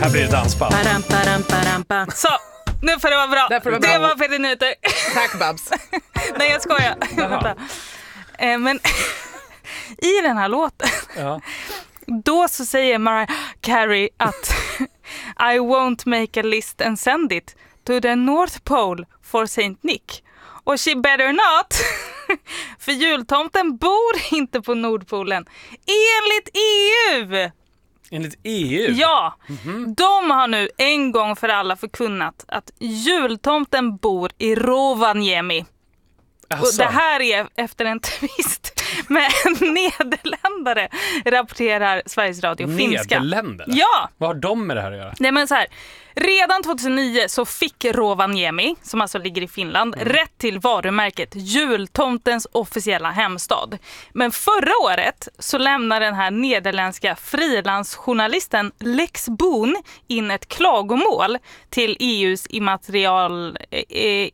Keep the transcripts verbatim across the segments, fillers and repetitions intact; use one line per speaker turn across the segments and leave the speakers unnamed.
Här blir det dansband.
Param, param, param, param. Så, nu får det vara bra. Det, det
bra.
var Peter Nyheter.
Tack Babs.
Nej, jag skojar. Vänta. Eh, men i den här låten,
Ja.
då så säger Mariah Carey att I won't make a list and send it to the North Pole for Saint Nick. Och she better not. För jultomten bor inte på Nordpolen. Enligt E U.
Enligt E U?
Ja, mm-hmm. De har nu en gång för alla förkunnat att jultomten bor i Rovaniemi. Och det här är efter en twist med en nederländare, rapporterar Sveriges Radio finska.
Nederländare?
Ja!
Vad har de med det här att göra?
Nej, men så här, redan tjugohundranio så fick Rovaniemi, som alltså ligger i Finland, mm. rätt till varumärket jultomtens officiella hemstad. Men förra året så lämnade den här nederländska frilansjournalisten Lex Boon in ett klagomål till E U:s immaterial... Eh,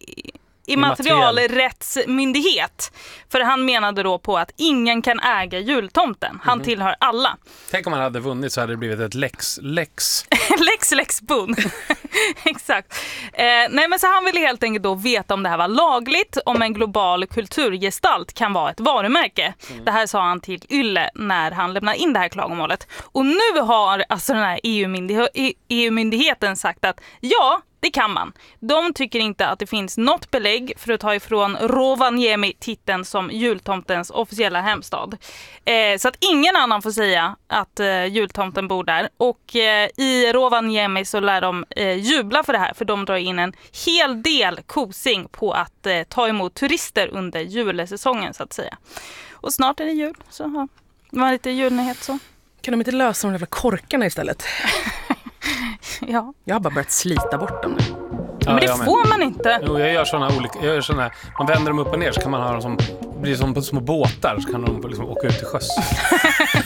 immaterialrättsmyndighet. För han menade då på att ingen kan äga jultomten. Han mm. tillhör alla.
Tänk om han hade vunnit så hade det blivit ett lex lex.
lex lex boon. Exakt. Eh, nej men så han ville helt enkelt då veta om det här var lagligt, om en global kulturgestalt kan vara ett varumärke. Mm. Det här sa han till Yle när han lämnade in det här klagomålet. Och nu har alltså den här E U-myndigh- E U-myndigheten sagt att ja, det kan man. De tycker inte att det finns något belägg för att ta ifrån Rovaniemi titeln som jultomtens officiella hemstad. Eh, så att ingen annan får säga att eh, jultomten bor där. Och eh, i Rovaniemi så lär de eh, jubla för det här. För de drar in en hel del kosing på att eh, ta emot turister under julsäsongen så att säga. Och snart är det jul. Så ja, det var lite julnyhet så.
Kan de inte lösa de jävla korkarna istället?
Ja.
Jag har bara börjat slita bort dem nu.
Ja, men det får man inte.
Jo, jag gör såna olika, jag gör såna, man vänder dem upp och ner så kan man ha dem som, blir som på små båtar så kan de liksom åka ut till sjöss.